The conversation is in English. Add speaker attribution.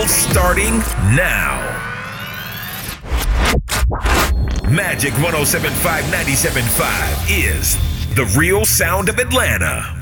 Speaker 1: Real starting now. Magic 107.5 97.5 is the real sound of Atlanta.